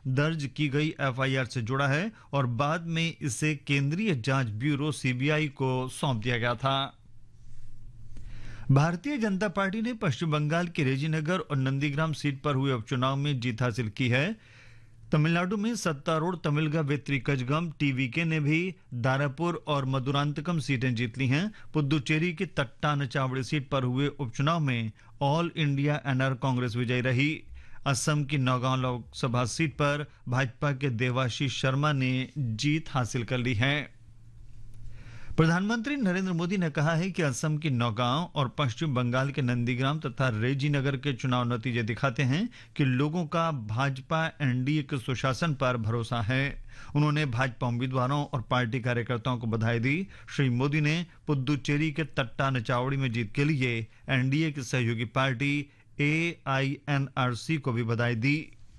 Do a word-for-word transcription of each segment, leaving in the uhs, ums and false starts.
दर्ज की गई एफ आई आर से जुड़ा है और बाद में इसे केंद्रीय जांच ब्यूरो सी बी आई को सौंप दिया गया था। भारतीय जनता पार्टी ने पश्चिम बंगाल के रेजीनगर और नंदीग्राम सीट पर हुए उपचुनाव में जीत हासिल की है। तमिलनाडु में सत्तारूढ़ तमिलगा वेत्रिकजगम टीवीके ने भी दारापुर और मदुरांतकम सीटें जीत ली हैं। पुदुचेरी की तट्टानचावड़ी सीट पर हुए उपचुनाव में ऑल इंडिया एनआर कांग्रेस विजयी रही। असम की नौगांव लोकसभा सीट पर भाजपा के देवाशीष शर्मा ने जीत हासिल कर ली है। प्रधानमंत्री नरेंद्र मोदी ने कहा है कि असम की नौगांव और पश्चिम बंगाल के नंदीग्राम तथा रेजीनगर के चुनाव नतीजे दिखाते हैं कि लोगों का भाजपा एन डी ए के सुशासन पर भरोसा है। उन्होंने भाजपा उम्मीदवारों और पार्टी कार्यकर्ताओं को बधाई दी। श्री मोदी ने पुदुचेरी के तट्टानचावड़ी में जीत के लिए एन डी ए की सहयोगी party A I N R C को भी बधाई दी।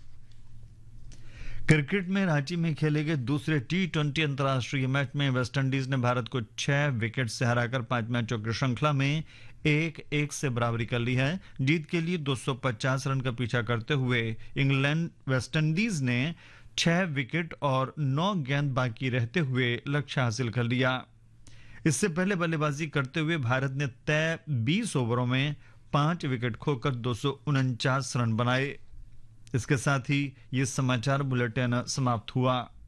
क्रिकेट में रांची में खेले गए दूसरे टी ट्वेंटी अंतर्राष्ट्रीय मैच में वेस्टइंडीज ने भारत को छह विकेट से हराकर पांच मैचों की श्रृंखला में एक एक से बराबरी कर ली है। जीत के लिए दो सौ पचास रन का पीछा करते हुए इंग्लैंड वेस्टइंडीज ने छह विकेट और नौ गेंद बाकी रहते हुए लक्ष्य हासिल कर लिया। इससे पहले बल्लेबाजी करते हुए भारत ने तय बीस ओवरों में पांच विकेट खोकर दो सौ उनचास रन बनाए। इसके साथ ही ये समाचार बुलेटिन समाप्त हुआ।